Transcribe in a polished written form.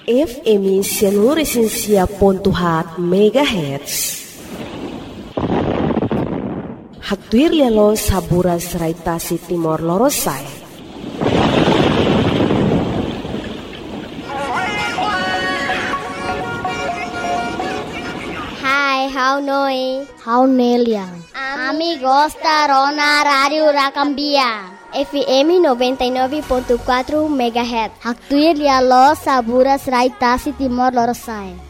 FM 106.4 MHz. Haktuir lialo sabura serai Tasik Timor Lorosai. Hai, how noi? How Neliang? Amigos da Rona Radio Rakambia. FM 99.4 MHz. Haktuir lialo sabura serai Tasik Timor Lorosai.